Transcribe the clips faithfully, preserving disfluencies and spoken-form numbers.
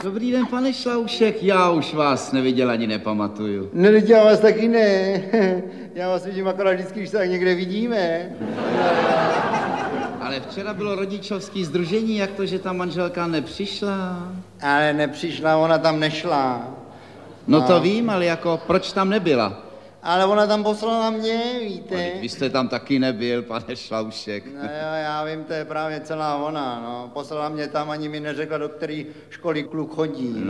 Dobrý den, pane Šlaušek, já už vás neviděl ani nepamatuju. No, já vás taky ne. Já vás vidím akorát vždycky, když se tak někde vidíme. Ale včera bylo rodičovský sdružení, jak to, že ta manželka nepřišla? Ale nepřišla, ona tam nešla. No, no to vím, ale jako, proč tam nebyla? Ale ona tam poslala mě, víte. Ale vy jste tam taky nebyl, pane Šlaušek. No jo, já vím, to je právě celá ona, no. Poslala mě tam, ani mi neřekla, do které školy kluk chodí. No.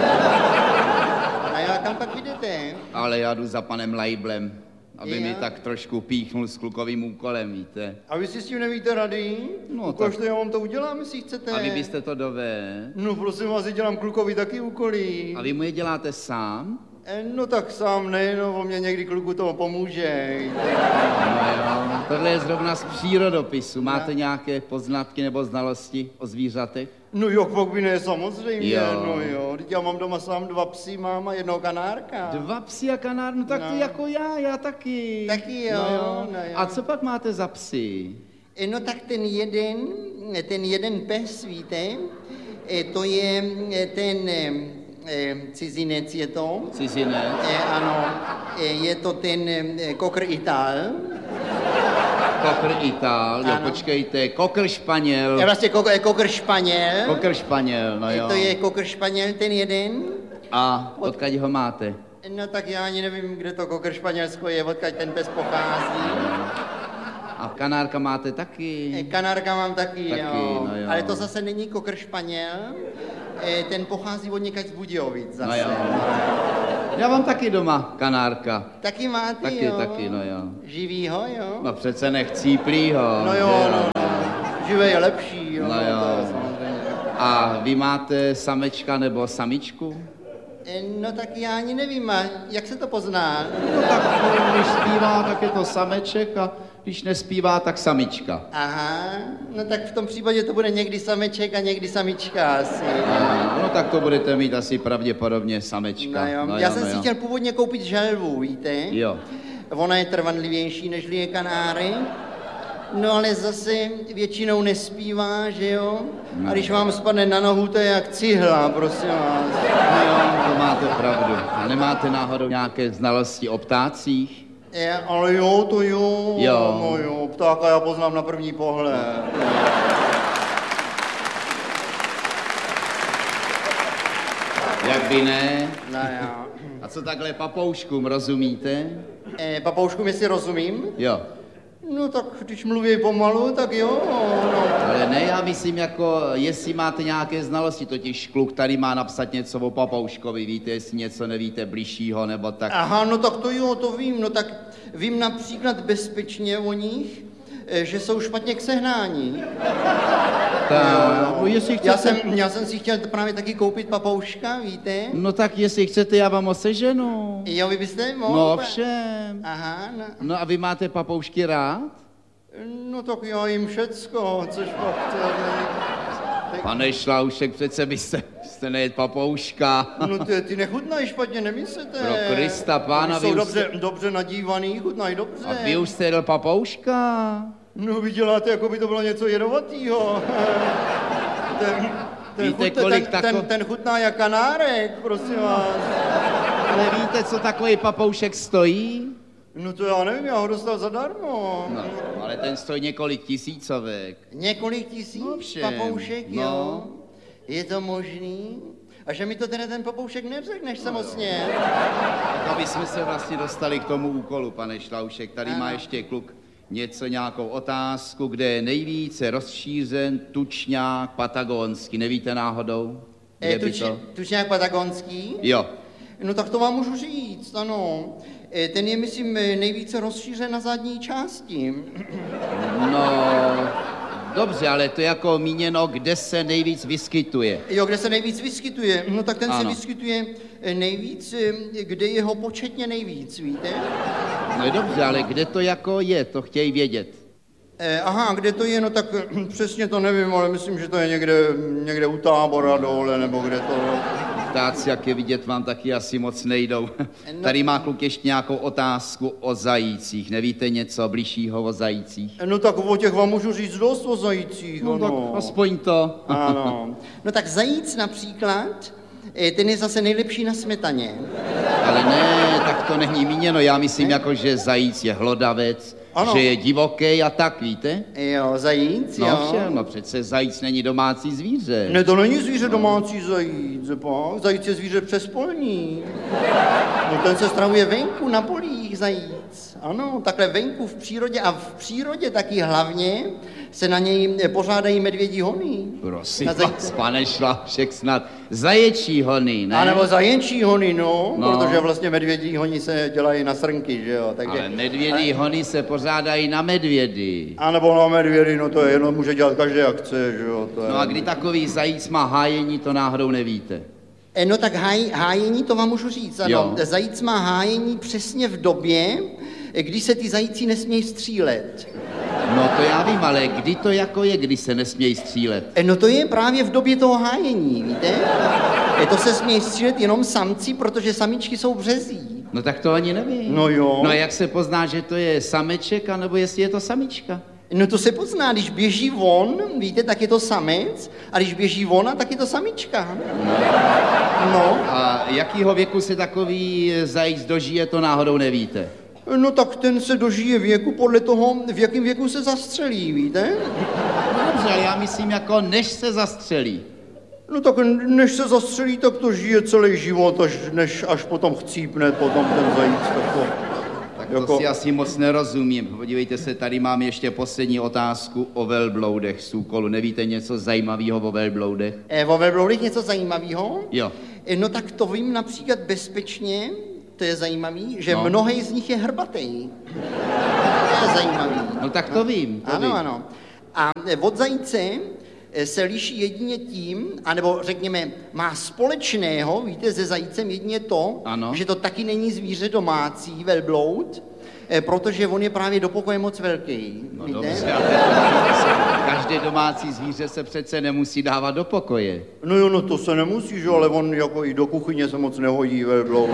A já kam pak jdete? Ale já jdu za panem Lajblem, aby já? mi tak trošku píchnul s klukovým úkolem, víte. A vy si s tím nevíte rady? No Ukož tak... to já vám to udělám, jestli chcete. A vy byste to dovedl? No prosím vás, dělám klukovi taky úkoly. A vy mu je děláte sám? No tak sám ne, no, o mě někdy kluku toho pomůže. No jo, tohle je zrovna z přírodopisu. Máte no. nějaké poznatky nebo znalosti o zvířatech? No jo, pak by ne, samozřejmě, jo. no jo. Teď já mám doma sám dva psy, mám a jednoho kanárka. Dva psy a kanár, no tak no. to jako já, já taky. Taky jo, no jo. No jo. A co pak máte za psy? No tak ten jeden, ten jeden pes, víte, to je ten... E, cizinec je to. Cizinec? E, ano, e, je to ten e, kokr Ital. Kokr Ital, jo, počkejte, kokr Španěl. Je vlastně kokr, kokr Španěl. Kokr Španěl, no jo. E, to je kokr Španěl, ten jeden. A odkud ho máte? No tak já ani nevím, kde to kokr Španělsko je, odkud ten pes pochází. A kanárka máte taky? E, kanárka mám taky, taky jo. No jo. Ale to zase není kokr Španěl. Ten pochází od někať z Budějovic zase. No jo. Já mám taky doma kanárka. Taky máte, taky, jo? Taky, no jo. Živýho, jo? No přece nechcíplýho. No jo, no, no. Živé je lepší, jo. No jo. A vy máte samečka nebo samičku? No tak já ani nevím, jak se to pozná? No tak když zpívá, tak je to sameček a když nespívá, tak samička. Aha, no tak v tom případě to bude někdy sameček a někdy samička asi. Aha, no tak to budete mít asi pravděpodobně samečka. No jo. No Já jo, jsem no si jo. chtěl původně koupit želvu, víte? Jo. Ona je trvanlivější, než je kanáry. No ale zase většinou nespívá, že jo? A když vám spadne na nohu, to je jak cihla, prosím vás. No jo, to máte pravdu. A nemáte náhodou nějaké znalosti o ptácích? Je, ale jo, to jo. Jo. No jo, ptáka já poznám na první pohled. Jak by ne? No jo. A co takhle papouškům, rozumíte? E, papouškům, jestli rozumím? Jo. No tak když mluví pomalu, tak jo. No. Ale ne, já myslím jako, jestli máte nějaké znalosti, totiž kluk tady má napsat něco o papouškovi, víte, jestli něco nevíte bližšího, nebo tak. Aha, no tak to jo, to vím, no tak vím například bezpečně o nich, že jsou špatně k sehnání. Tak, no, jestli chcete... já, jsem, já jsem si chtěl právě taky koupit papouška, víte? No tak jestli chcete, já vám ho seženu. Jo, vy byste mohl? No všem. Aha, no. No a vy máte papoušky rád? No tak já jim všecko, což pak... Tak... Pane Šlaušek, přece byste, byste nejet papouška. No ty, ty nechutnají špatně, nemyslíte? Pro Krista pána, jsou vy dobře, jste... dobře nadívaný, chutnají dobře. A vy už jste jedl papouška? No vy děláte, jako by to bylo něco jedovatýho. ten, ten, víte, chut, kolik ten, tako... ten, ten chutná jak kanárek, prosím vás. Ale víte, co takový papoušek stojí? No to já nevím, já ho dostal zadarmo. No, ale ten stojí několik tisícovek. Několik tisíc no, všem. papoušek, no. jo? Je to možný? A že mi to teda ten papoušek neřekneš no, samotně. Tak aby jsme se vlastně dostali k tomu úkolu, pane Šlaušek. Tady ano. Má ještě kluk něco, nějakou otázku, kde je nejvíce rozšířen tučňák patagonský. Nevíte náhodou? Kde e, tuč, to? Tučňák patagonský? Jo. No tak to vám můžu říct, ano. E, ten je, myslím, nejvíce rozšířen na zadní části. No, dobře, ale to je jako míněno, kde se nejvíc vyskytuje. Jo, kde se nejvíc vyskytuje? No tak ten ano. se vyskytuje nejvíc, kde je ho početně nejvíc, víte? No dobře, ale kde to jako je, to chtějí vědět. Eh, aha, kde to je, no tak přesně to nevím, ale myslím, že to je někde, někde u Tábora dole, nebo kde to... Ptáci, jak je vidět, vám taky asi moc nejdou. No. Tady má kluk ještě nějakou otázku o zajících. Nevíte něco bližšího o zajících? No tak o těch vám můžu říct dost o zajících, no. No tak aspoň to. Ano. No tak zajíc například ten je zase nejlepší na smetaně. Ale ne, tak to není míněno. Já myslím, ne? jako, že zajíc je hlodavec, ano. že je divoký a tak, víte? Jo, zajíc, no, jo. No všem, no přece zajíc není domácí zvíře. Ne, to není zvíře domácí zajíc, pak. Zajíc je zvíře přespolní. No ten se stravuje venku, na polích zajíc. Ano, takhle venku v přírodě a v přírodě taky hlavně se na něj pořádají medvědí hony. Prosím vás, pane Šlaušek, snad zaječí hony, ne? A nebo zaječí hony, no, no, protože vlastně medvědí hony se dělají na srnky, že jo. Takže, ale medvědí ale... hony se pořádají na medvědy. A nebo na medvědy, no to je jenom, může dělat každý, jak chce, že jo. To je... No a kdy takový zajíc má hájení, to náhodou nevíte. E, no tak háj, hájení, to vám můžu říct, ano. Jo. Zajíc má hájení přesně v době, kdy se ty zajíci nesmějí střílet. No to já vím, ale kdy to jako je, kdy se nesmějí střílet? E, no to je právě v době toho hájení, víte? E, to se smějí střílet jenom samci, protože samičky jsou březí. No tak to ani nevím. No jo. No a jak se pozná, že to je sameček, anebo jestli je to samička? No to se pozná, když běží von, víte, tak je to samec, a když běží ona, tak je to samička. No. No. A jakýho věku se takový zajíc dožije, to náhodou nevíte? No tak ten se dožije věku podle toho, v jakém věku se zastřelí, víte? No dobře, ale já myslím jako než se zastřelí. No tak než se zastřelí, tak to žije celý život, až, než až potom chcípne potom ten zajíc. Tak to, tak to jako... si asi moc nerozumím. Podívejte se, tady mám ještě poslední otázku o velbloudech z úkolu. Nevíte něco zajímavého o velbloudech? E, o velbloudech něco zajímavého? Jo. E, no tak to vím například bezpečně, to je zajímavý, že no. mnohej z nich je hrbatý. To je zajímavý. No tak to vím, to ano, vím. ano. A od zajíce se liší jedině tím, anebo řekněme, má společného, víte, se zajícem jedině to, ano. že to taky není zvíře domácí, velbloud, protože on je právě do pokoje moc velký. No víte? dobře, ale každé domácí zvíře se přece nemusí dávat do pokoje. No jo, no to se nemusí, že, ale on jako i do kuchyně se moc nehodí velbloud.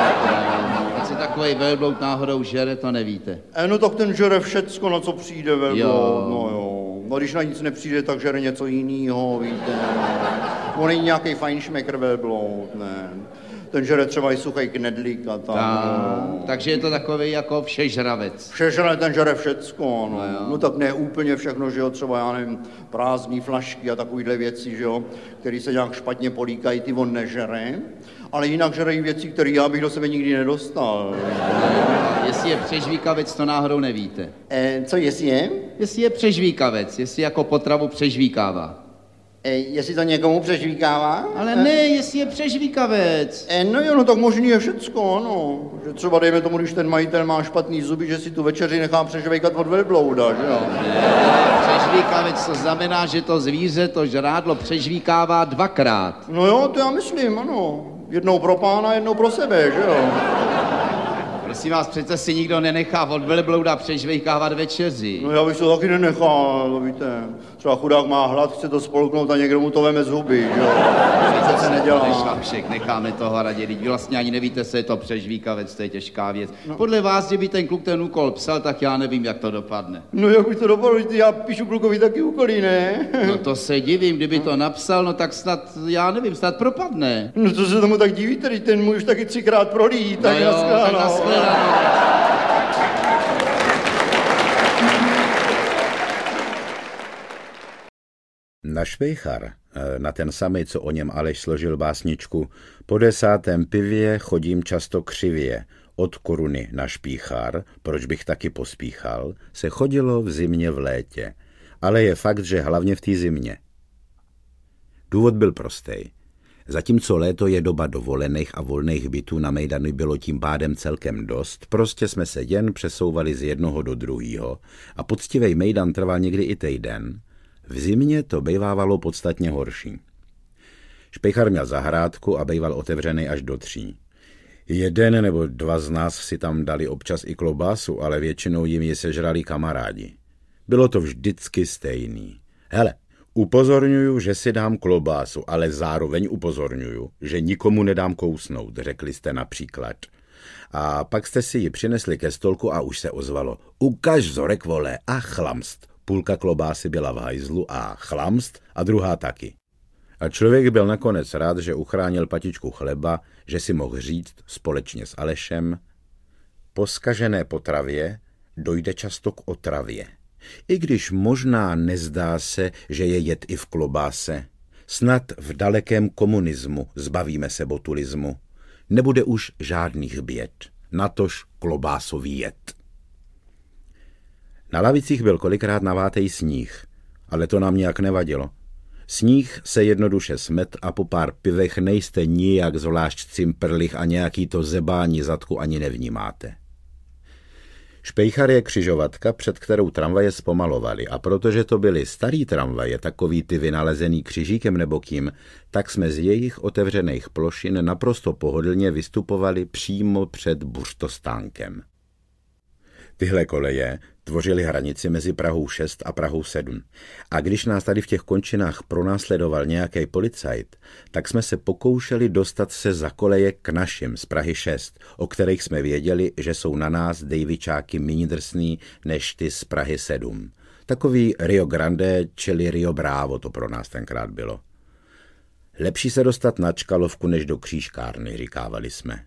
A co takový velbloud náhodou žere, to nevíte? E, no tak ten žere všecko, na co přijde velbloud, jo. no jo. No když na nic nepřijde, tak žere něco jiného, víte. On není nějaký fajnšmekr velbloud, ne. Ten žere třeba i suchý knedlík a tak. Ta, takže je to takový jako všežravec. Všežravec, ten žere všecko, no. No, no tak ne úplně všechno, že jo, třeba já nevím, prázdný flašky a takovýhle věci, že jo, který se nějak špatně políkají, ty on nežere. Ale jinak žerejí věci, které já bych do sebe nikdy nedostal. No, jestli je přežvíkavec, to náhodou nevíte. E, co jestli je? Jestli je přežvíkavec, jestli jako potravu přežvíkává. E, jestli to někomu přežvíkává? Ale ne, jestli je přežvíkavec. E, no jo, no tak možný je všecko, ano. Že třeba dejme tomu, když ten majitel má špatný zuby, že si tu večeři nechá přežvíkat od velblouda, že jo? Ne, přežvíkavec to znamená, že to zvíře, to žrádlo přežvíkává dvakrát. No jo, to já myslím, ano. Jednou pro pána, jednou pro sebe, že jo? Prosím vás, přece si nikdo nenechá od velblouda přežvejkávat večeři. No já bych to taky nenechal, víte. Třeba chudák má hlad, chce to spolknout a někdo mu to veme z huby, že jo? Přece se nedělá. Šlapšek, necháme toho radě, vy vlastně ani nevíte, co je to přežvíkavec, to je těžká věc. No. Podle vás, kdyby ten kluk ten úkol psal, tak já nevím, jak to dopadne. No jak by to dopadlo, já píšu klukovi taky úkoly, ne? No to se divím, kdyby to napsal, no tak snad, já nevím, snad propadne. No to se tomu tak divíte, teď ten můj už taky třikrát prolít, tak no jo, tak nashledanou. Na Švejchar, na ten samej, co o něm Aleš složil básničku, po desátém pivě chodím často křivě, od koruny na Špíchar, proč bych taky pospíchal, se chodilo v zimě v létě, ale je fakt, že hlavně v té zimě. Důvod byl prostej. Zatímco léto je doba dovolených a volných bytů na mejdanu bylo tím pádem celkem dost, prostě jsme se jen přesouvali z jednoho do druhého a poctivej mejdan trval někdy i týden. V zimě to bejvávalo podstatně horší. Špejchar měl zahrádku a bejval otevřený až do tří. Jeden nebo dva z nás si tam dali občas i klobásu, ale většinou jim ji sežrali kamarádi. Bylo to vždycky stejný. Hele, upozorňuju, že si dám klobásu, ale zároveň upozorňuju, že nikomu nedám kousnout, řekli jste například. A pak jste si ji přinesli ke stolku a už se ozvalo. Ukaž vzorek, vole, a chlamst. Půlka klobásy byla v hajzlu a chlamst a druhá taky. A člověk byl nakonec rád, že uchránil patičku chleba, že si mohl říct společně s Alešem: po zkažené potravě dojde často k otravě. I když možná nezdá se, že je jed i v klobáse, snad v dalekém komunismu zbavíme se botulismu. Nebude už žádných běd, natož klobásový jed. Na lavicích byl kolikrát navátej sníh, ale to nám nějak nevadilo. Sníh se jednoduše smet a po pár pivech nejste nijak zvlášť cimprlich a nějaký to zebání zadku ani nevnímáte. Špejchar je křižovatka, před kterou tramvaje zpomalovaly, a protože to byly starý tramvaje, takový ty vynalezený křižíkem nebo kým, tak jsme z jejich otevřených plošin naprosto pohodlně vystupovali přímo před buřtostánkem. Tyhle koleje tvořily hranici mezi Prahou šest a Prahou sedm. A když nás tady v těch končinách pronásledoval nějaký policajt, tak jsme se pokoušeli dostat se za koleje k našim z Prahy šest, o kterých jsme věděli, že jsou na nás dejvičáky méně drsný než ty z Prahy sedm. Takový Rio Grande, čili Rio Bravo to pro nás tenkrát bylo. Lepší se dostat na Čkalovku než do křížkárny, říkávali jsme.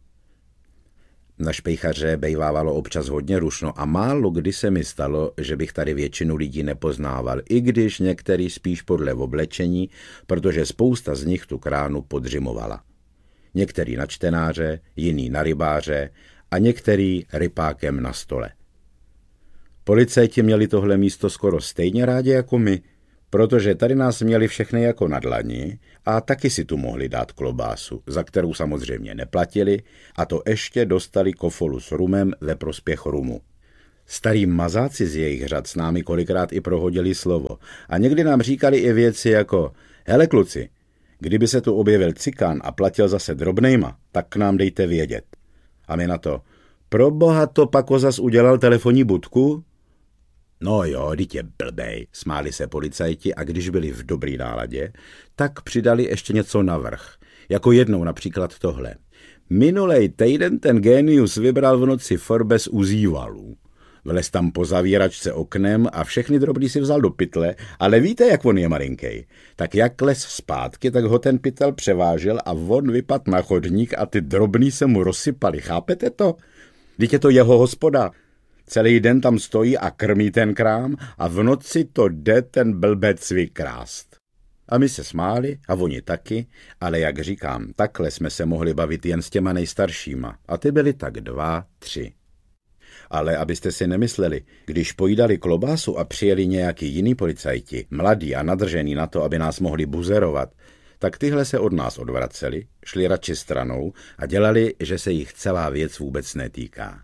Na Špejchaře bejvávalo občas hodně rušno a málo kdy se mi stalo, že bych tady většinu lidí nepoznával, i když některý spíš podle oblečení, protože spousta z nich tu kránu podřimovala. Některý na čtenáře, jiný na rybáře a některý rypákem na stole. Policajti měli tohle místo skoro stejně rádi jako my, protože tady nás měli všechny jako na dlani a taky si tu mohli dát klobásu, za kterou samozřejmě neplatili, a to ještě dostali kofolu s rumem ve prospěch rumu. Starý mazáci z jejich řad s námi kolikrát i prohodili slovo a někdy nám říkali i věci jako: hele kluci, kdyby se tu objevil cikán a platil zase drobnejma, tak k nám dejte vědět. A my na to: pro boha, to Pako zas udělal telefonní budku? No jo, vždyť je blbej, smáli se policajti, a když byli v dobrý náladě, tak přidali ještě něco navrch. Jako jednou například tohle. Minulej týden ten génius vybral v noci Forbes u Zívalů. Vlez tam po zavíračce oknem a všechny drobný si vzal do pytle, ale víte, jak on je malinkej. Tak jak les zpátky, tak ho ten pytel převážel a on vypad na chodník a ty drobný se mu rozsypali, chápete to? Vždyť je to jeho hospoda. Celý den tam stojí a krmí ten krám a v noci to jde ten blbec vykrást. A my se smáli a oni taky, ale jak říkám, takhle jsme se mohli bavit jen s těma nejstaršíma a ty byli tak dva, tři. Ale abyste si nemysleli, když pojídali klobásu a přijeli nějaký jiný policajti, mladí a nadržený na to, aby nás mohli buzerovat, tak tyhle se od nás odvraceli, šli radši stranou a dělali, že se jich celá věc vůbec netýká.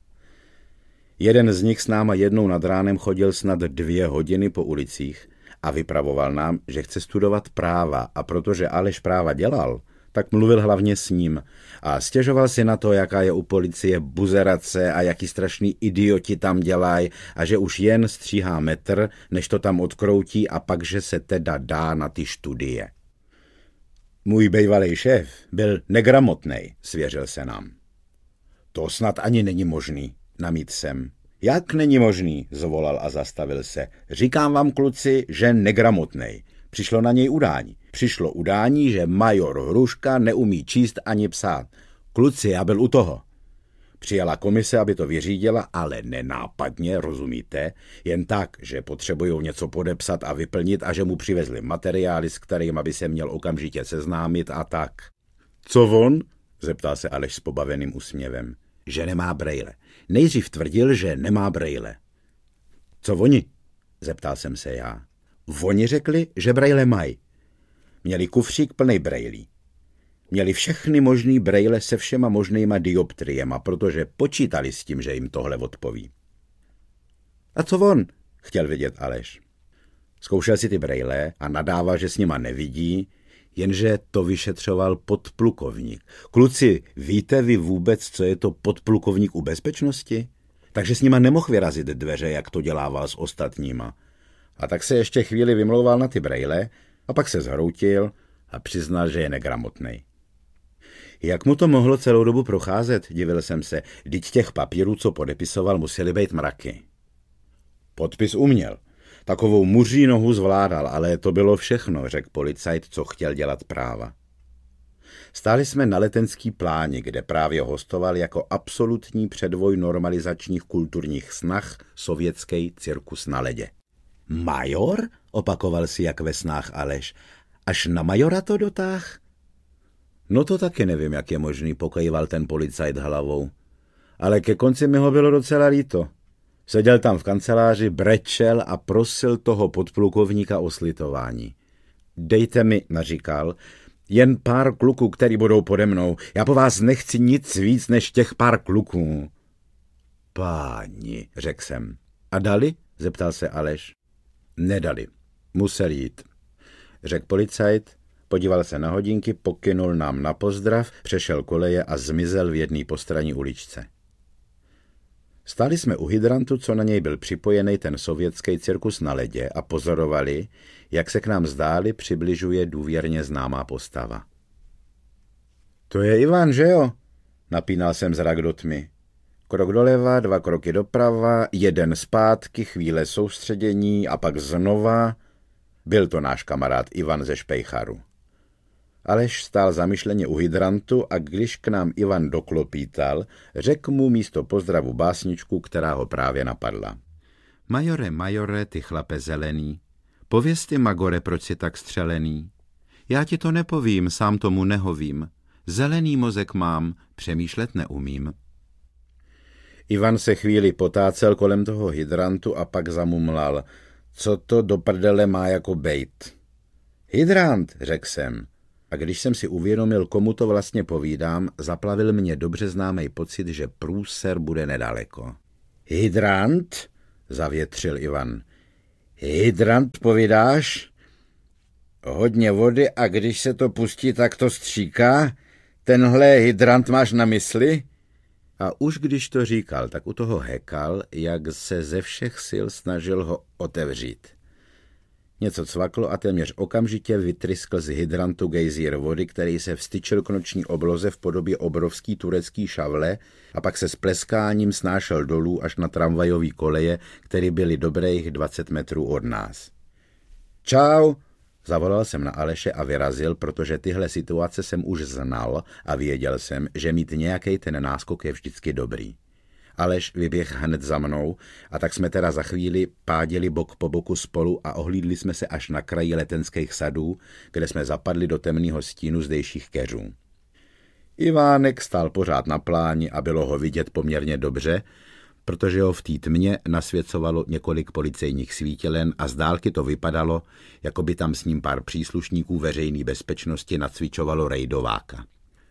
Jeden z nich s náma jednou nad ránem chodil snad dvě hodiny po ulicích a vypravoval nám, že chce studovat práva, a protože Aleš práva dělal, tak mluvil hlavně s ním a stěžoval si na to, jaká je u policie buzerace a jaký strašný idioti tam dělají a že už jen stříhá metr, než to tam odkroutí a pak, že se teda dá na ty studie. Můj bejvalej šéf byl negramotnej, svěřil se nám. To snad ani není možný, namít jsem. Jak není možný, zvolal a zastavil se. Říkám vám, kluci, že negramotnej. Přišlo na něj udání. Přišlo udání, že major Hruška neumí číst ani psát. Kluci, já byl u toho. Přijela komise, aby to vyřídila, ale nenápadně, rozumíte? Jen tak, že potřebují něco podepsat a vyplnit a že mu přivezli materiály, s kterým by se měl okamžitě seznámit a tak. Co on? Zeptal se Aleš s pobaveným úsměvem. Že nemá brejle. Nejdřív tvrdil, že nemá brejle. Co oni? Zeptal jsem se já. Oni řekli, že brejle mají. Měli kufřík plnej brejlí. Měli všechny možný brejle se všema možnýma dioptriema, protože počítali s tím, že jim tohle odpoví. A co on? Chtěl vidět Aleš. Zkoušel si ty brejle a nadával, že s nima nevidí, jenže to vyšetřoval podplukovník. Kluci, víte vy vůbec, co je to podplukovník u bezpečnosti? Takže s nima nemohl vyrazit dveře, jak to dělával s ostatníma. A tak se ještě chvíli vymlouval na ty brejle a pak se zhroutil a přiznal, že je negramotnej. Jak mu to mohlo celou dobu procházet, divil jsem se, vždyť těch papírů, co podepisoval, museli být mraky. Podpis uměl. Takovou muří nohu zvládal, ale to bylo všechno, řekl policajt, co chtěl dělat práva. Stáli jsme na Letenský pláni, kde právě hostoval jako absolutní předvoj normalizačních kulturních snah sovětský cirkus na ledě. Major? Opakoval si jak ve snách Aleš. Až na majora to dotáh? No to taky nevím, jak je možný, pokejval ten policajt hlavou. Ale ke konci mi ho bylo docela líto. Seděl tam v kanceláři, brečel a prosil toho podplukovníka o slitování. Dejte mi, naříkal, jen pár kluků, který budou pode mnou. Já po vás nechci nic víc než těch pár kluků. Páni, řekl jsem. A dali? Zeptal se Aleš. Nedali. Musel jít. Řekl policajt, podíval se na hodinky, pokynul nám na pozdrav, přešel koleje a zmizel v jedné postranní uličce. Stáli jsme u hydrantu, co na něj byl připojený ten sovětský cirkus na ledě a pozorovali, jak se k nám zdáli přibližuje důvěrně známá postava. To je Ivan, že jo? Napínal jsem zrak do tmy. Krok doleva, dva kroky doprava, jeden zpátky, chvíle soustředění a pak znova. Byl to náš kamarád Ivan ze Špejcharu. Aleš stál zamyšleně u hydrantu a když k nám Ivan doklopítal, řekl mu místo pozdravu básničku, která ho právě napadla. Majore, majore, ty chlape zelený, pověz ty, Magore, proč jsi tak střelený? Já ti to nepovím, sám tomu nehovím. Zelený mozek mám, přemýšlet neumím. Ivan se chvíli potácel kolem toho hydrantu a pak zamumlal. Co to do prdele má jako bejt? Hydrant, řekl jsem. A když jsem si uvědomil, komu to vlastně povídám, zaplavil mě dobře známý pocit, že průser bude nedaleko. Hydrant? Zavětřil Ivan. Hydrant povídáš? Hodně vody a když se to pustí, tak to stříká? Tenhle hydrant máš na mysli? A už když to říkal, tak u toho hekal, jak se ze všech sil snažil ho otevřít. Něco cvaklo a téměř okamžitě vytryskl z hydrantu gejzír vody, který se vstyčil k noční obloze v podobě obrovský turecký šavle a pak se s pleskáním snášel dolů až na tramvajový koleje, které byly dobrých dvacet metrů od nás. Čau, zavolal jsem na Aleše a vyrazil, protože tyhle situace jsem už znal a věděl jsem, že mít nějaký ten náskok je vždycky dobrý. Aleš vyběh hned za mnou a tak jsme teda za chvíli páděli bok po boku spolu a ohlídli jsme se až na kraji letenských sadů, kde jsme zapadli do temného stínu zdejších keřů. Ivánek stál pořád na pláni a bylo ho vidět poměrně dobře, protože ho v té tmě nasvěcovalo několik policejních svítilen a z dálky to vypadalo, jako by tam s ním pár příslušníků veřejné bezpečnosti nacvičovalo rejdováka.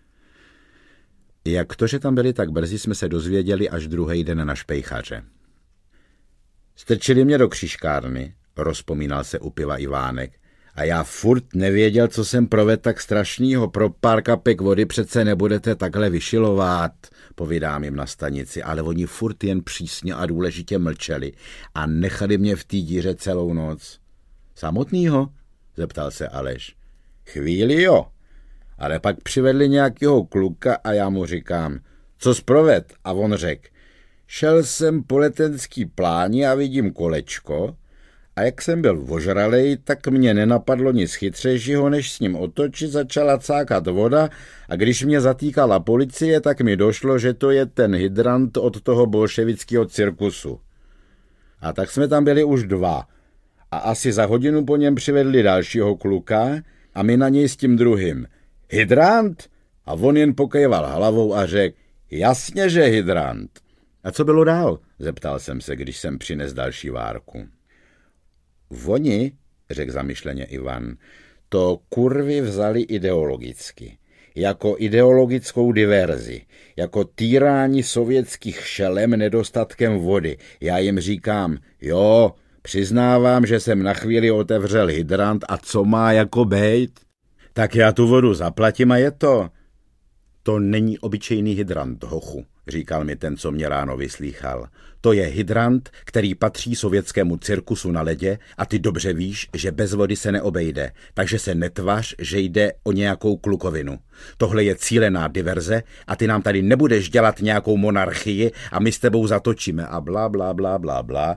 Jak to, že tam byli tak brzy, jsme se dozvěděli až druhý den na Špejchaře. Strčili mě do křížkárny, rozpomínal se u piva Ivánek, a já furt nevěděl, co jsem provedl tak strašnýho. Pro pár kapek vody přece nebudete takhle vyšilovat, povídám jim na stanici, ale oni furt jen přísně a důležitě mlčeli a nechali mě v té díře celou noc. Samotnýho? Zeptal se Aleš. Chvíli jo. Ale pak přivedli nějakého kluka a já mu říkám, co jsi proved? A on řekl, šel jsem po Letenský pláni a vidím kolečko a jak jsem byl ožralej, tak mě nenapadlo nic chytřejšího, než s ním otočit, začala cákat voda a když mě zatýkala policie, tak mi došlo, že to je ten hydrant od toho bolševického cirkusu. A tak jsme tam byli už dva a asi za hodinu po něm přivedli dalšího kluka a my na něj s tím druhým. Hydrant? A on jen pokejval hlavou a řekl, jasně, že hydrant. A co bylo dál? Zeptal jsem se, když jsem přines další várku. Oni, řekl zamyšleně Ivan, to kurvy vzali ideologicky. Jako ideologickou diverzi. Jako týrání sovětských šelem nedostatkem vody. Já jim říkám, jo, přiznávám, že jsem na chvíli otevřel hydrant a co má jako bejt? Tak já tu vodu zaplatím a je to. To není obyčejný hydrant, hochu, říkal mi ten, co mě ráno vyslýchal. To je hydrant, který patří sovětskému cirkusu na ledě a ty dobře víš, že bez vody se neobejde, takže se netvař, že jde o nějakou klukovinu. Tohle je cílená diverze a ty nám tady nebudeš dělat nějakou monarchii a my s tebou zatočíme a blá, blá, blá, blá, blá.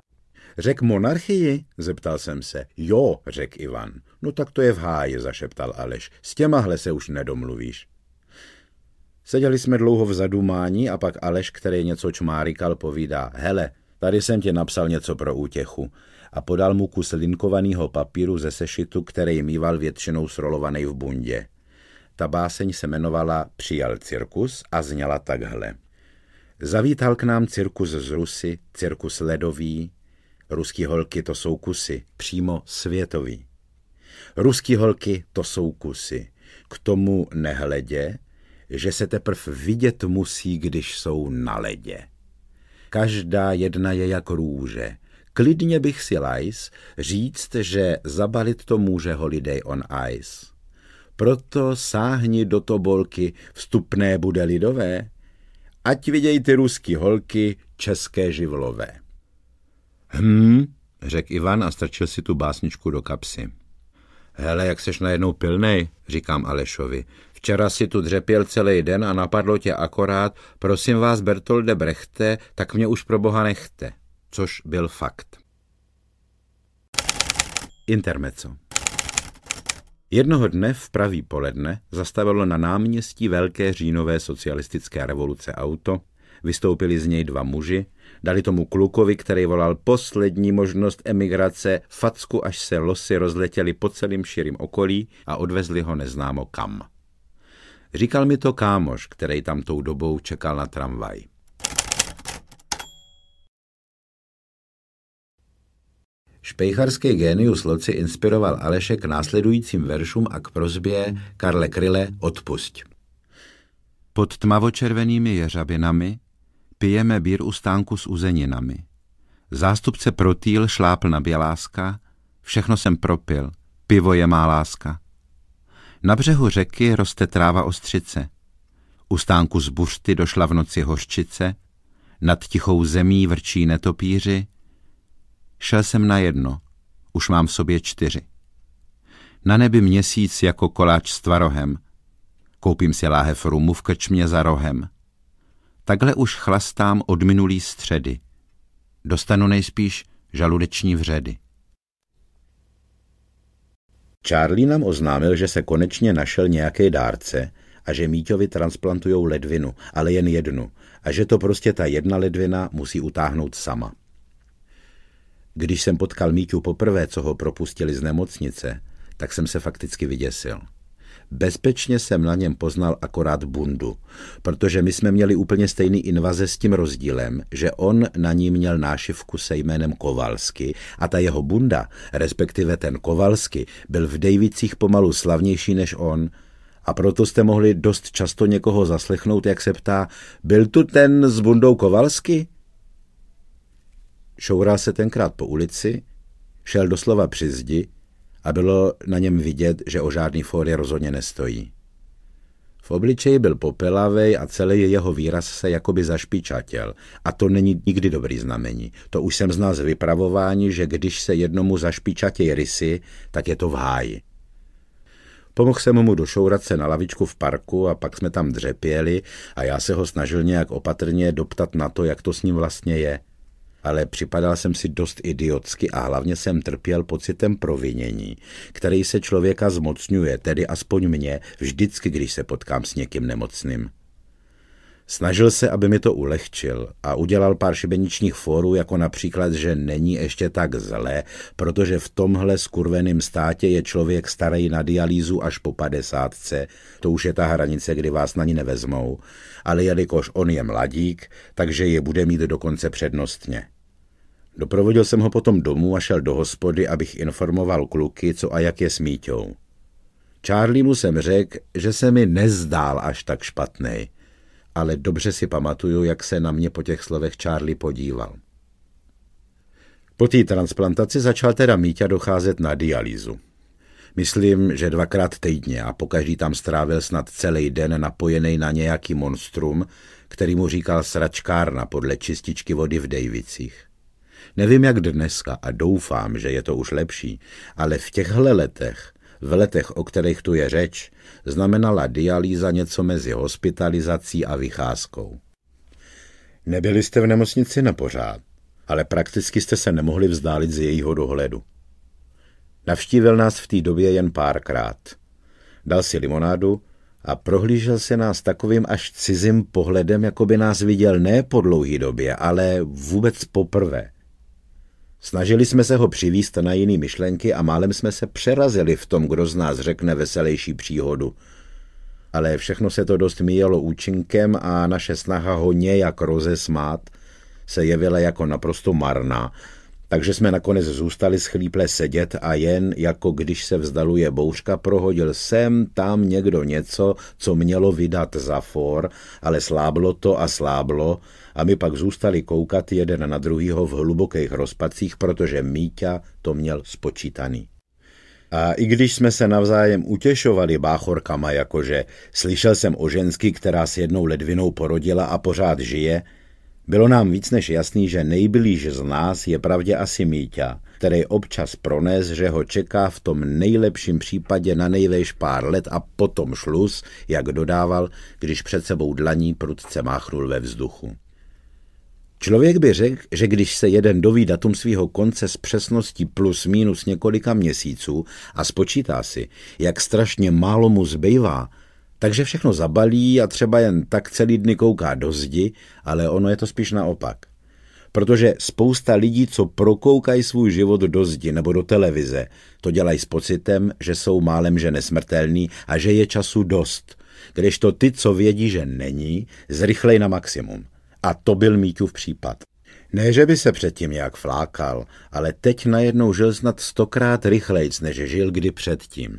Řek monarchii? Zeptal jsem se. Jo, řekl Ivan. No tak to je v háji, zašeptal Aleš. S těmahle se už nedomluvíš. Seděli jsme dlouho v zadumání a pak Aleš, který něco čmárikal, povídá. Hele, tady jsem ti napsal něco pro útěchu. A podal mu kus linkovaného papíru ze sešitu, který mýval většinou srolovaný v bundě. Ta báseň se jmenovala Přijal cirkus a zněla takhle. Zavítal k nám cirkus z Rusy, cirkus ledový. Ruský holky to jsou kusy, přímo světový. Ruský holky to jsou kusy. K tomu nehledě, že se teprv vidět musí, když jsou na ledě. Každá jedna je jak růže. Klidně bych si lajs říct, že zabalit to může Holiday on Ice. Proto sáhni do tobolky, vstupné bude lidové, ať viděj ty ruský holky české živlové. Hm, řekl Ivan a strčil si tu básničku do kapsy. Hele, jak seš najednou pilnej, říkám Alešovi. Včera si tu dřepěl celý den a napadlo tě akorát, prosím vás, Bertolde Brechte, tak mě už pro boha nechte. Což byl fakt. Intermezzo. Jednoho dne v pravý poledne zastavilo na náměstí velké říjnové socialistické revoluce auto, vystoupili z něj dva muži, dali tomu klukovi, který volal poslední možnost emigrace, facku, až se losy rozletěly po celým širým okolí a odvezli ho neznámo kam. Říkal mi to kámoš, který tam tou dobou čekal na tramvaj. Špejcharský génius loci inspiroval Aleše k následujícím veršům a k prosbě Karle Kryle odpusť. Pod tmavočervenými jeřabinami pijeme bír u stánku s uzeninami. Zástupce Protýl šlápl na Běláska, všechno jsem propil, pivo je má láska. Na břehu řeky roste tráva ostřice. U stánku z buřty došla v noci hořčice, nad tichou zemí vrčí netopíři. Šel jsem na jedno, už mám v sobě čtyři. Na nebi měsíc jako koláč s tvarohem. Koupím si láhev rumu v krčmě za rohem. Takhle už chlastám od minulý středy. Dostanu nejspíš žaludeční vředy. Charlie nám oznámil, že se konečně našel nějaký dárce a že Míťovi transplantujou ledvinu, ale jen jednu, a že to prostě ta jedna ledvina musí utáhnout sama. Když jsem potkal Míťu poprvé, co ho propustili z nemocnice, tak jsem se fakticky vyděsil. Bezpečně jsem na něm poznal akorát bundu, protože my jsme měli úplně stejný invaze s tím rozdílem, že on na ní měl nášivku se jménem Kovalsky a ta jeho bunda, respektive ten Kovalsky, byl v Dejvicích pomalu slavnější než on a proto jste mohli dost často někoho zaslechnout, jak se ptá, byl tu ten s bundou Kovalsky? Šoural se tenkrát po ulici, šel doslova při zdi a bylo na něm vidět, že o žádný fóry rozhodně nestojí. V obličeji byl popelavej a celý jeho výraz se jakoby zašpičatěl. A to není nikdy dobrý znamení. To už jsem znal z vypravování, že když se jednomu zašpičatěj rysy, tak je to v háji. Pomohl jsem mu došourat se na lavičku v parku a pak jsme tam dřepěli a já se ho snažil nějak opatrně doptat na to, jak to s ním vlastně je. Ale připadal jsem si dost idiotsky a hlavně jsem trpěl pocitem provinění, který se člověka zmocňuje, tedy aspoň mě, vždycky, když se potkám s někým nemocným. Snažil se, aby mi to ulehčil a udělal pár šibeničních fórů, jako například, že není ještě tak zlé, protože v tomhle skurveném státě je člověk starý na dialýzu až po padesátce, to už je ta hranice, kdy vás na ní nevezmou, ale jelikož on je mladík, takže je bude mít dokonce přednostně. Doprovodil jsem ho potom domů a šel do hospody, abych informoval kluky, co a jak je s Míťou. Charliemu jsem řekl, že se mi nezdál až tak špatnej, ale dobře si pamatuju, jak se na mě po těch slovech Charlie podíval. Po té transplantaci začal teda Míťa docházet na dialýzu. Myslím, že dvakrát týdně a pokaždý tam strávil snad celý den napojený na nějaký monstrum, který mu říkal sračkárna podle čističky vody v Dejvicích. Nevím jak dneska a doufám, že je to už lepší, ale v těchhle letech, v letech, o kterých tu je řeč, znamenala dialýza něco mezi hospitalizací a vycházkou. Nebyli jste v nemocnici na pořád? ale prakticky jste se nemohli vzdálit z jejího dohledu. Navštívil nás v té době jen párkrát. Dal si limonádu a prohlížel se nás takovým až cizím pohledem, jako by nás viděl ne po dlouhý době, ale vůbec poprvé. Snažili jsme se ho přivízt na jiný myšlenky a málem jsme se přerazili v tom, kdo z nás řekne veselější příhodu. Ale všechno se to dost míjelo účinkem a naše snaha ho nějak rozesmát se jevila jako naprosto marná, takže jsme nakonec zůstali schlíple sedět a jen, jako když se vzdaluje bouřka, prohodil sem tam někdo něco, co mělo vydat za for, ale sláblo to a sláblo a my pak zůstali koukat jeden na druhýho v hlubokých rozpacích, protože Míťa to měl spočítaný. A i když jsme se navzájem utěšovali báchorkama, jakože slyšel jsem o ženský, která s jednou ledvinou porodila a pořád žije, bylo nám víc než jasný, že nejblíž z nás je pravdě asi Míťa, který občas prones, že ho čeká v tom nejlepším případě na nejvejš pár let a potom šluz, jak dodával, když před sebou dlaní prudce máchnul ve vzduchu. Člověk by řekl, že když se jeden doví datum svého konce s přesností plus minus několika měsíců a spočítá si, jak strašně málo mu zbývá, takže všechno zabalí a třeba jen tak celý dny kouká do zdi, ale ono je to spíš naopak. Protože spousta lidí, co prokoukají svůj život do zdi nebo do televize, to dělají s pocitem, že jsou málem že nesmrtelný a že je času dost, kdežto ty, co vědí, že není, zrychlej na maximum. A to byl Míťův případ. Ne, že by se předtím nějak flákal, ale teď najednou žil snad stokrát rychlejc, než žil kdy předtím.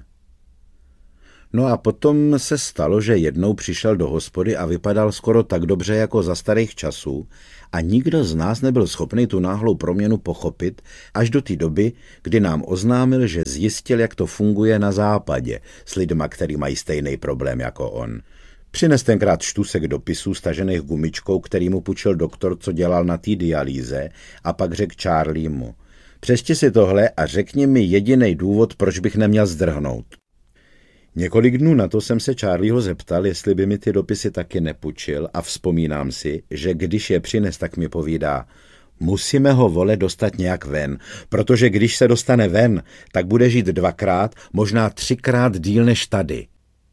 No a potom se stalo, že jednou přišel do hospody a vypadal skoro tak dobře jako za starých časů a nikdo z nás nebyl schopný tu náhlou proměnu pochopit až do té doby, kdy nám oznámil, že zjistil, jak to funguje na západě s lidma, který mají stejný problém jako on. Přines tenkrát štusek dopisů stažených gumičkou, který mu půjčil doktor, co dělal na té dialýze, a pak řekl Charliemu: přečti si tohle a řekni mi jediný důvod, proč bych neměl zdrhnout. Několik dnů na to jsem se Charlieho zeptal, jestli by mi ty dopisy taky nepůjčil a vzpomínám si, že když je přines, tak mi povídá: musíme ho, vole, dostat nějak ven, protože když se dostane ven, tak bude žít dvakrát, možná třikrát díl než tady.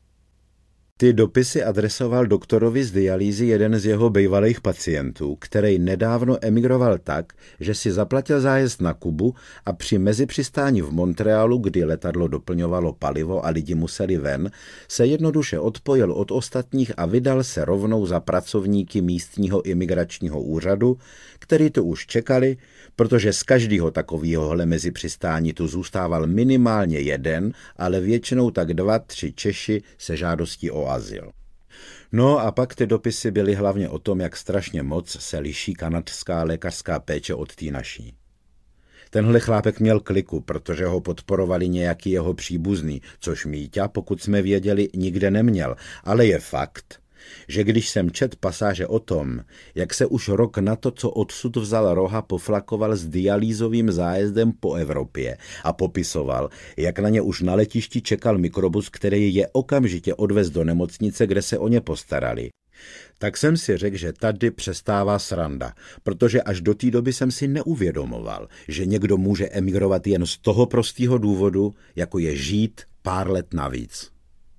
Ty dopisy adresoval doktorovi z dialýzy jeden z jeho bývalých pacientů, který nedávno emigroval tak, že si zaplatil zájezd na Kubu a při mezipřistání v Montrealu, kdy letadlo doplňovalo palivo a lidi museli ven, se jednoduše odpojil od ostatních a vydal se rovnou za pracovníky místního imigračního úřadu, který tu už čekali, protože z každého takovýhohle mezipřistání tu zůstával minimálně jeden, ale většinou tak dva, tři Češi se žádostí o azyl. No a pak ty dopisy byly hlavně o tom, jak strašně moc se liší kanadská lékařská péče od té naší. Tenhle chlápek měl kliku, protože ho podporovali nějaký jeho příbuzný, což Míťa, pokud jsme věděli, nikde neměl, ale je fakt, že když jsem čet pasáže o tom, jak se už rok na to, co odsud vzal roha, poflakoval s dialýzovým zájezdem po Evropě a popisoval, jak na ně už na letišti čekal mikrobus, který je okamžitě odvez do nemocnice, kde se o ně postarali, tak jsem si řekl, že tady přestává sranda, protože až do té doby jsem si neuvědomoval, že někdo může emigrovat jen z toho prostého důvodu, jako je žít pár let navíc.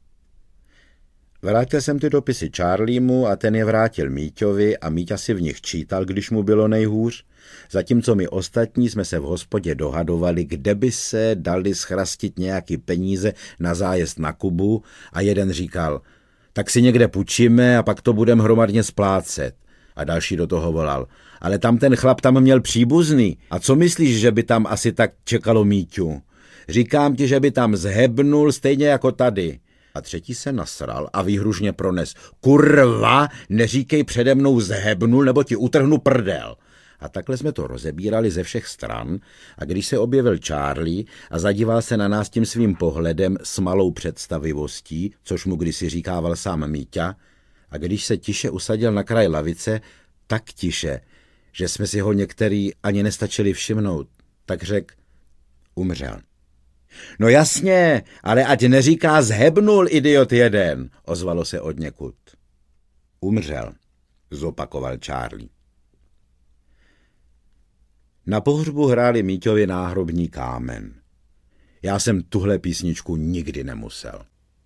Vrátil jsem ty dopisy Charliemu a ten je vrátil Míťovi a Míťa si v nich čítal, když mu bylo nejhůř, zatímco my ostatní jsme se v hospodě dohadovali, kde by se dali schrastit nějaký peníze na zájezd na Kubu a jeden říkal: tak si někde půjčíme a pak to budeme hromadně splácet. A další do toho volal: ale tam ten chlap tam měl příbuzný. A co myslíš, že by tam asi tak čekalo Míťu? Říkám ti, že by tam zhebnul stejně jako tady. A třetí se nasral a výhružně prones: kurva, neříkej přede mnou zhebnul, nebo ti utrhnu prdel. A takhle jsme to rozebírali ze všech stran a když se objevil Charlie a zadíval se na nás tím svým pohledem s malou představivostí, což mu kdysi říkával sám Míťa, a když se tiše usadil na kraj lavice, tak tiše, že jsme si ho některý ani nestačili všimnout, tak řekl: umřel. No jasně, ale ať neříká zhebnul, idiot jeden, ozvalo se odněkud. Umřel, zopakoval Charlie. Na pohřbu hráli Míťovi Náhrobní kámen. Já jsem tuhle písničku nikdy nemusel.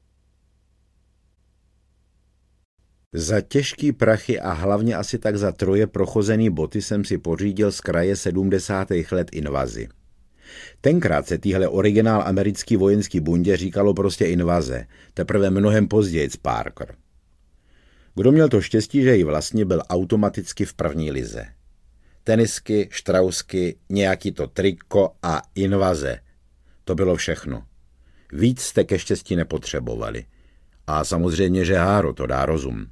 Za těžký prachy a hlavně asi tak za troje prochozený boty jsem si pořídil z kraje sedmdesátých let Invazi. Tenkrát se týhle originál americký vojenský bundě říkalo prostě Invaze, teprve mnohem později Parker. Kdo měl to štěstí, že ji vlastně, byl automaticky v první lize. Tenisky, štrausky, nějaký to triko a Invaze. To bylo všechno. Víc jste ke štěstí nepotřebovali. A samozřejmě, že Háro to dá rozum.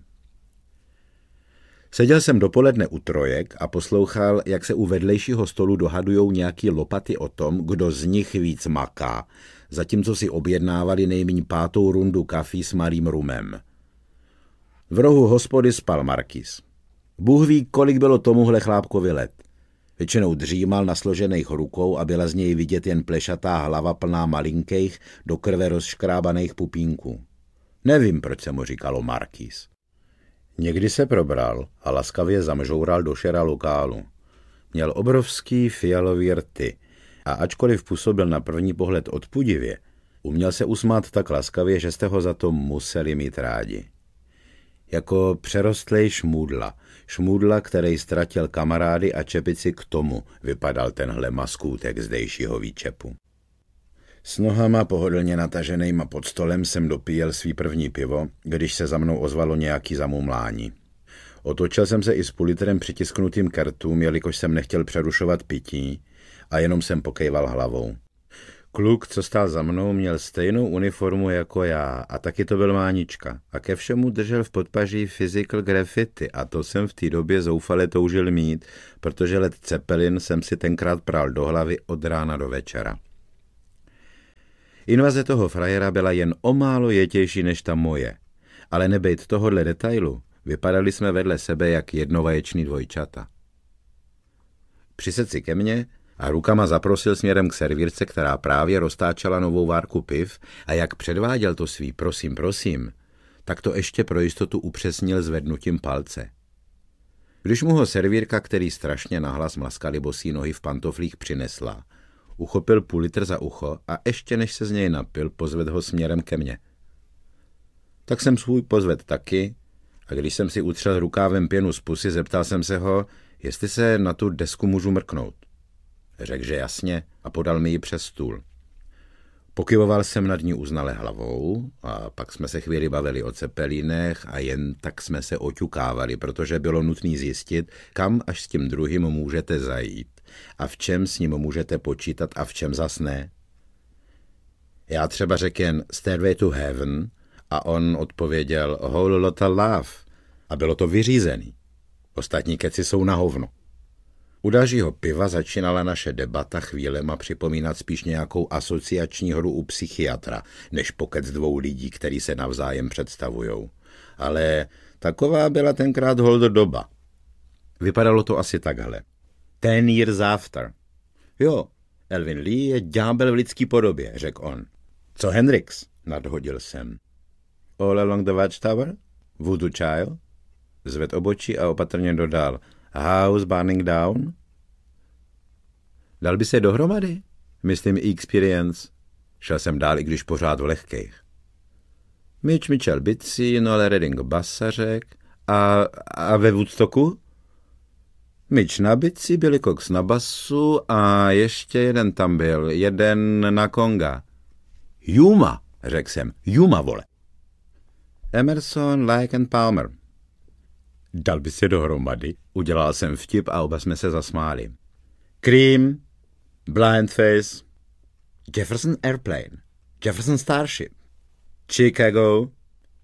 Seděl jsem dopoledne u trojek a poslouchal, jak se u vedlejšího stolu dohadujou nějaký lopaty o tom, kdo z nich víc maká, zatímco si objednávali nejmíň pátou rundu kafí s malým rumem. V rohu hospody spal Markýz. Bůh ví, kolik bylo tomuhle chlápkovi let. Většinou dřímal na složených rukou a byla z něj vidět jen plešatá hlava plná malinkých, do krve rozškrábaných pupínků. Nevím, proč se mu říkalo Markýz. Někdy se probral a laskavě zamžoural do šera lokálu. Měl obrovský fialový rty a ačkoliv působil na první pohled odpudivě, uměl se usmát tak laskavě, že jste ho za to museli mít rádi. Jako přerostlej šmůdla, šmůdla, který ztratil kamarády a čepici k tomu, vypadal tenhle maskůtek zdejšího výčepu. S nohama pohodlně nataženejma pod stolem jsem dopíjel svý první pivo, když se za mnou ozvalo nějaký zamumlání. Otočil jsem se i s půlitrem přitisknutým k rtům, jelikož jsem nechtěl přerušovat pití a jenom jsem pokejval hlavou. Kluk, co stál za mnou, měl stejnou uniformu jako já a taky to byl Mánička a ke všemu držel v podpaží Physical Graffiti a to jsem v té době zoufale toužil mít, protože Led Zeppelin jsem si tenkrát pral do hlavy od rána do večera. Invaze toho frajera byla jen o málo jetější než ta moje, ale nebejt tohodle detailu, vypadali jsme vedle sebe jak jednovaječný dvojčata. Přisedl si ke mně a rukama zaprosil směrem k servírce, která právě roztáčela novou várku piv a jak předváděl to svý prosím, prosím, tak to ještě pro jistotu upřesnil zvednutím palce. Když mu ho servírka, který strašně nahlas mlaskali bosí nohy v pantoflích, přinesla, uchopil půl litr za ucho a ještě než se z něj napil, pozved ho směrem ke mně. Tak jsem svůj pozved taky a když jsem si utřel rukávem pěnu z pusy, zeptal jsem se ho, jestli se na tu desku můžu mrknout. Řekl, že jasně a podal mi ji přes stůl. Pokyvoval jsem nad ní uznale hlavou a pak jsme se chvíli bavili o Cepelínech a jen tak jsme se oťukávali, protože bylo nutné zjistit, kam až s tím druhým můžete zajít a v čem s ním můžete počítat a v čem zas ne. Já třeba řekl jen Stairway to Heaven a on odpověděl Whole Lotta Love a bylo to vyřízený. Ostatní keci jsou na hovno. U dalšího piva začínala naše debata chvílema připomínat spíš nějakou asociační hru u psychiatra, než pokec dvou lidí, který se navzájem představujou. Ale taková byla tenkrát hold doba. Vypadalo to asi takhle. Ten years after. Jo, Elvin Lee je ďábel v lidský podobě, řekl on. Co Hendrix? Nadhodil jsem. All along the Watchtower? Voodoo Child? Zved obočí a opatrně dodal. House burning down? Dal by se dohromady? Myslím Experience. Šel jsem dál, i když pořád v lehkejch. Mitch Mitchell bicí, Noel Redding basařek a, a ve Woodstocku? Mitch na bicí, Billy Cox na basu a ještě jeden tam byl, jeden na konga. Juma, řekl jsem, Juma, vole. Emerson, Lake and Palmer. Dal by se dohromady, udělal jsem vtip a oba jsme se zasmáli. Cream, Blindface, Jefferson Airplane, Jefferson Starship, Chicago, uh,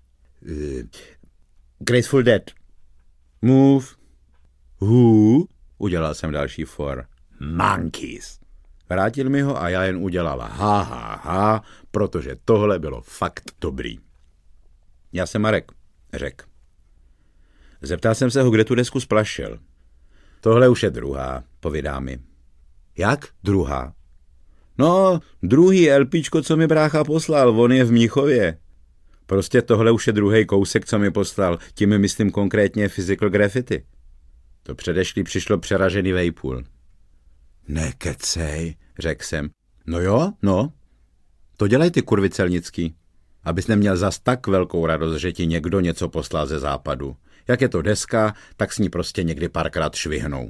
Grateful Dead, Move, Who, udělal jsem další for, Monkeys. Vrátil mi ho a já jen udělal ha, ha, ha, protože tohle bylo fakt dobrý. Já jsem Marek, řekl. Zeptal jsem se ho, kde tu desku splašil. Tohle už je druhá, povídá mi. Jak druhá? No, druhý LPčko, co mi brácha poslal, on je v Mnichově. Prostě tohle už je druhý kousek, co mi poslal, tím myslím konkrétně Physical Graffiti. To předešlý přišlo přeražený vejpůl. Nekecej, řekl jsem. No jo, no. To dělej ty, kurvy celnický. Abys neměl zas tak velkou radost, že ti někdo něco poslal ze západu. Jak je to deska, tak s ní prostě někdy párkrát švihnou.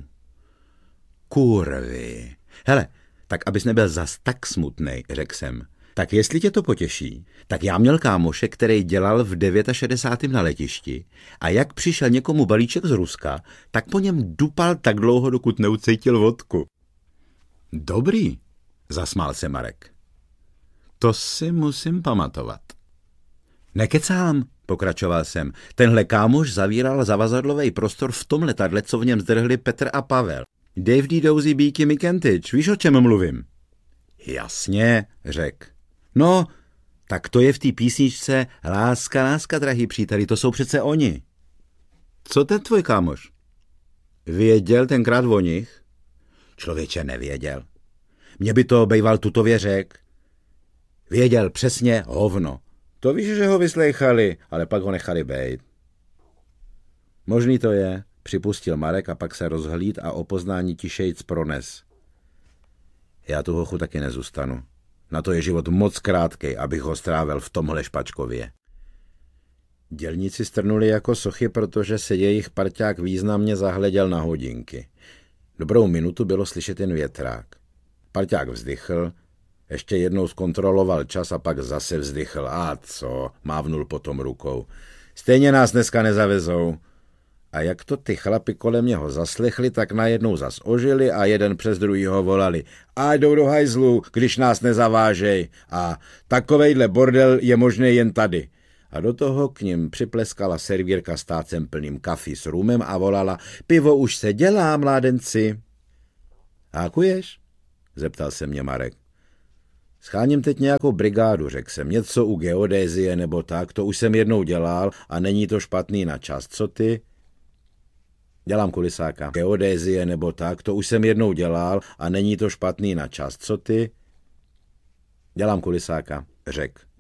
Kurvy. Hele, tak abys nebyl zas tak smutnej, řekl jsem. Tak jestli tě to potěší, tak já měl kámoše, který dělal v šedesátém devátém na letišti a jak přišel někomu balíček z Ruska, tak po něm dupal tak dlouho, dokud neucítil vodku. Dobrý, zasmál se Marek. To si musím pamatovat. Nekecám, pokračoval jsem. Tenhle kámoš zavíral zavazadlový prostor v tom letadle, co v něm zdrhli Petr a Pavel. Dave D. Dozy Bíky Mikentič, víš, o čem mluvím? Jasně, řek. No, tak to je v té písničce Láska, láska, drahý příteli, to jsou přece oni. Co ten tvoj kámoš? Věděl tenkrát o nich? Člověče, nevěděl. Mě by to bejval tutově řek. Věděl přesně hovno. To víš, že ho vyslejchali, ale pak ho nechali bejt. Možný to je, připustil Marek a pak se rozhlíd a o poznání tišejc prones. Já tu hochu taky nezůstanu. Na to je život moc krátkej, abych ho strávil v tomhle špačkově. Dělníci strnuli jako sochy, protože se jejich parťák významně zahleděl na hodinky. Dobrou minutu bylo slyšet jen větrák. Parťák vzdychl, ještě jednou zkontroloval čas a pak zase vzdychl. A co? Mávnul potom rukou. Stejně nás dneska nezavezou. A jak to ty chlapi kolem něho zaslechli, tak najednou zas ožili a jeden přes druhýho volali. A jdou do hajzlu, když nás nezavážej. A takovejhle bordel je možný jen tady. A do toho k nim připleskala servírka s tácem plným kafi s rumem a volala. Pivo už se dělá, mládenci. Hákuješ? Zeptal se mě Marek. Scháním teď nějakou brigádu, řekl jsem. Něco u geodézie nebo tak, to už jsem jednou dělal a není to špatný na čas. Co ty? Dělám kulisáka. Geodézie nebo tak, to už jsem jednou dělal a není to špatný na čas. Co ty? Dělám kulisáka, řekl.